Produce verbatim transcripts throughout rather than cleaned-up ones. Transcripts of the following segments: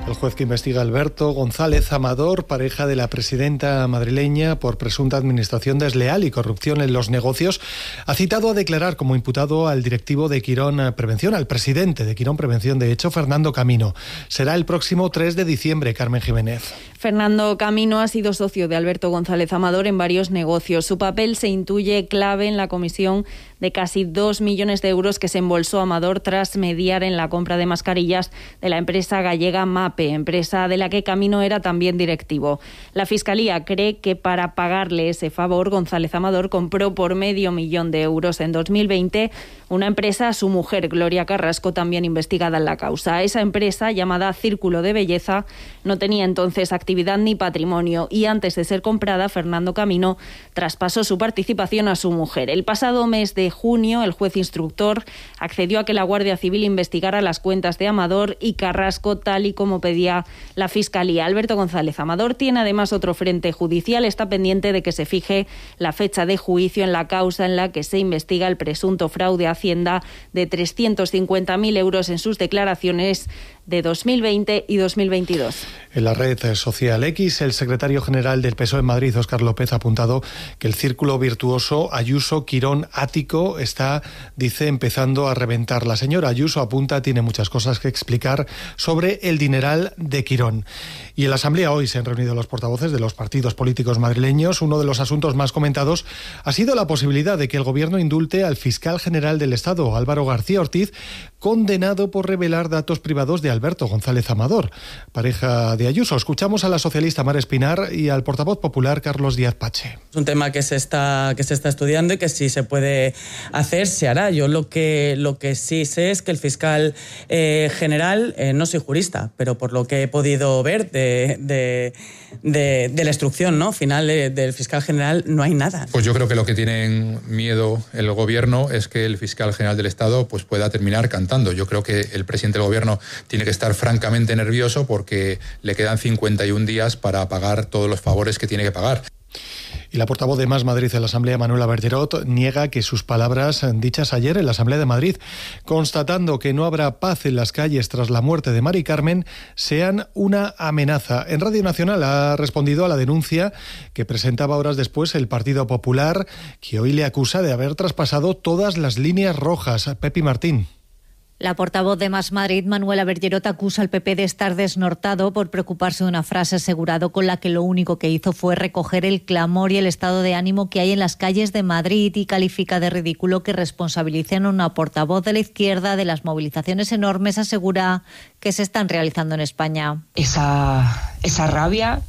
El juez que investiga a Alberto González Amador, pareja de la presidenta madrileña, por presunta administración desleal y corrupción en los negocios, ha citado a declarar como imputado al directivo de Quirón Prevención, al presidente de Quirón Prevención, de hecho, Fernando Camino. Será el próximo tres de diciembre, Carmen Jiménez. Fernando Camino ha sido socio de Alberto González Amador en varios negocios. Su papel se intuye clave en la comisión de casi dos millones de euros que se embolsó Amador tras mediar en la compra de mascarillas de la empresa gallega MAPE, empresa de la que Camino era también directivo. La Fiscalía cree que para pagarle ese favor, González Amador compró por medio millón de euros en dos mil veinte una empresa a su mujer, Gloria Carrasco, también investigada en la causa. Esa empresa, llamada Círculo de Belleza, no tenía entonces actividad ni patrimonio y antes de ser comprada, Fernando Camino traspasó su participación a su mujer. El pasado mes de junio, el juez instructor accedió a que la Guardia Civil investigara las cuentas de Amador y Carrasco, tal y como pedía la Fiscalía. Alberto González Amador tiene además otro frente judicial. Está pendiente de que se fije la fecha de juicio en la causa en la que se investiga el presunto fraude a Hacienda de trescientos cincuenta mil euros en sus declaraciones de dos mil veinte y dos mil veintidós. En la red social X, el secretario general del P S O E en Madrid, Óscar López, ha apuntado que el círculo virtuoso Ayuso-Quirón-Ático está, dice, empezando a reventar. La señora Ayuso, apunta, tiene muchas cosas que explicar sobre el dineral de Quirón. Y en la Asamblea hoy se han reunido los portavoces de los partidos políticos madrileños. Uno de los asuntos más comentados ha sido la posibilidad de que el Gobierno indulte al fiscal general del Estado, Álvaro García Ortiz, condenado por revelar datos privados de Alberto González Amador, pareja de Ayuso. Escuchamos a la socialista Mar Espinar y al portavoz popular Carlos Díaz Pache. Es un tema que se está que se está estudiando y que si se puede hacer, se hará. Yo lo que lo que sí sé es que el fiscal eh, general, eh, no soy jurista, pero por lo que he podido ver de, de, de, de la instrucción, ¿no? final eh, del fiscal general, no hay nada. Pues yo creo que lo que tienen miedo el gobierno es que el fiscal general del Estado pues pueda terminar cantando. Yo creo que el presidente del gobierno tiene que estar francamente nervioso porque le quedan cincuenta y un días para pagar todos los favores que tiene que pagar. Y la portavoz de Más Madrid en la Asamblea, Manuela Bergerot, niega que sus palabras dichas ayer en la Asamblea de Madrid, constatando que no habrá paz en las calles tras la muerte de Mari Carmen, sean una amenaza. En Radio Nacional ha respondido a la denuncia que presentaba horas después el Partido Popular, que hoy le acusa de haber traspasado todas las líneas rojas. Pepi Martín. La portavoz de Más Madrid, Manuela Bergerot, acusa al P P de estar desnortado por preocuparse de una frase asegurado con la que lo único que hizo fue recoger el clamor y el estado de ánimo que hay en las calles de Madrid y califica de ridículo que responsabilicen a una portavoz de la izquierda de las movilizaciones enormes, asegura, que se están realizando en España. Esa, esa rabia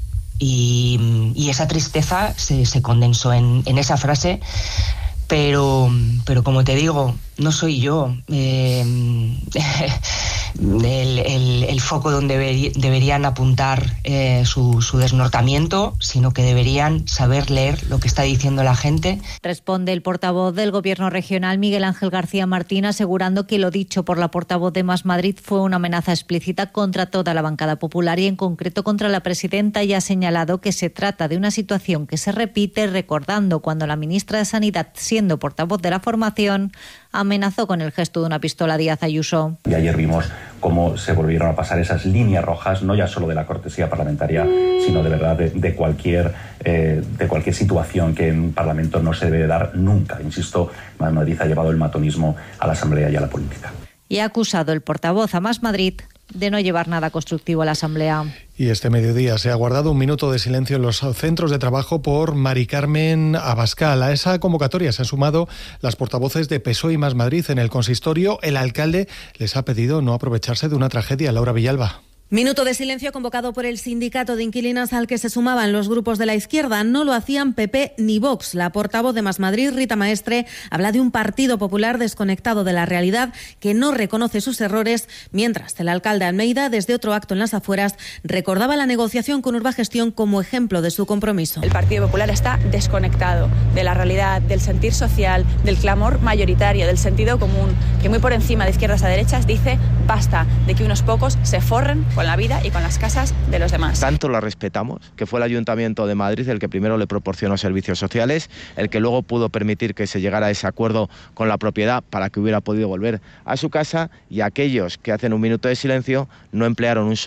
y, y esa tristeza se, se condensó en, en esa frase. Pero, pero como te digo, no soy yo eh, el, el, el foco donde deberí, deberían apuntar eh, su, su desnortamiento, sino que deberían saber leer lo que está diciendo la gente. Responde el portavoz del Gobierno regional, Miguel Ángel García Martín, asegurando que lo dicho por la portavoz de Más Madrid fue una amenaza explícita contra toda la bancada popular y en concreto contra la presidenta, y ha señalado que se trata de una situación que se repite, recordando cuando la ministra de Sanidad, siendo portavoz de la formación, amenazó con el gesto de una pistola a Díaz Ayuso. Y ayer vimos cómo se volvieron a pasar esas líneas rojas, no ya solo de la cortesía parlamentaria, sino de verdad de, de cualquier eh, de cualquier situación que en un parlamento no se debe dar nunca. Insisto, Madrid ha llevado el matonismo a la Asamblea y a la política. Y ha acusado el portavoz a Más Madrid de no llevar nada constructivo a la Asamblea. Y este mediodía se ha guardado un minuto de silencio en los centros de trabajo por Mari Carmen Abascal. A esa convocatoria se han sumado las portavoces de P S O E y Más Madrid. En el consistorio, el alcalde les ha pedido no aprovecharse de una tragedia. Laura Villalba. Minuto de silencio convocado por el sindicato de inquilinas al que se sumaban los grupos de la izquierda. No lo hacían P P ni Vox. La portavoz de Más Madrid, Rita Maestre, habla de un Partido Popular desconectado de la realidad que no reconoce sus errores, mientras el alcalde Almeida, desde otro acto en las afueras, recordaba la negociación con Urbagestión como ejemplo de su compromiso. El Partido Popular está desconectado de la realidad, del sentir social, del clamor mayoritario, del sentido común, que muy por encima de izquierdas a derechas dice basta de que unos pocos se forren con la vida y con las casas de los demás. Tanto la respetamos, que fue el Ayuntamiento de Madrid el que primero le proporcionó servicios sociales, el que luego pudo permitir que se llegara a ese acuerdo con la propiedad para que hubiera podido volver a su casa, y aquellos que hacen un minuto de silencio no emplearon un solo